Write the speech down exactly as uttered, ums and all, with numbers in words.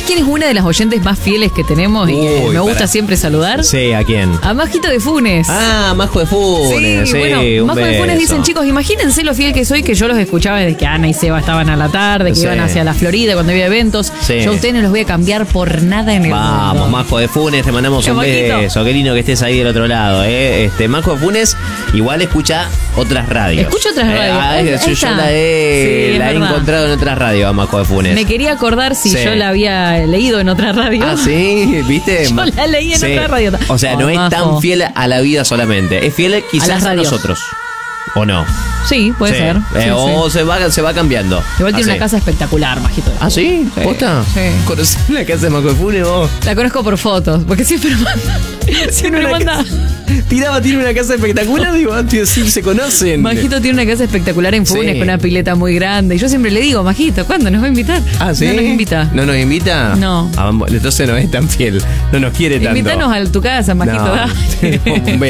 quién es una de las oyentes más fieles que tenemos y que Uy, me gusta para. siempre saludar? Sí, ¿a quién? A Majito de Funes. Ah, Majo de Funes. Sí, Sí, bueno, un Majo de Funes beso. dicen, chicos, imagínense lo fiel que soy, que yo los escuchaba desde que Ana y Seba estaban a la tarde, que Sí. iban hacia la Florida cuando había eventos. Sí. Yo a ustedes no los voy a cambiar por nada en el Vamos, mundo. Majo de Funes, te mandamos Qué un Majito. beso. Qué lindo que estés ahí del otro lado. ¿eh? Este, Majo de Funes igual escucha otras radios. Escucha otras radios. ah, Ahí- yo ahí yo está. la he, Sí, la es he verdad. encontrado en otras radios a Majo de Funes. Me quería acordar si Sí. yo la había leído en otra radio. Ah, sí, ¿viste? Yo la leí en otra radio. O sea, no Oh, es Majo. tan fiel a la vida solamente. Es fiel quizás las a, radios. nosotros. ¿O no? Sí, puede Sí. ser. Eh, Sí, o sí. Se, va, se va cambiando. Igual tiene Así. una casa espectacular, Majito. ¿Ah, sí? Sí. ¿Posta? Sí. ¿Conocés la casa de Majo de Funes vos? La conozco por fotos, porque siempre me manda. Siempre me Una manda. casa- Tiraba, tiene una casa espectacular, digo, antes sí se conocen. Majito tiene una casa espectacular en Funes Sí. con una pileta muy grande. Y yo siempre le digo, Majito, ¿cuándo nos va a invitar? Ah, ¿sí? No nos invita. ¿No nos invita? No. Ah, entonces no es tan fiel. No nos quiere tanto. Invítanos a tu casa, Majito. No, dale. tenemos un beso.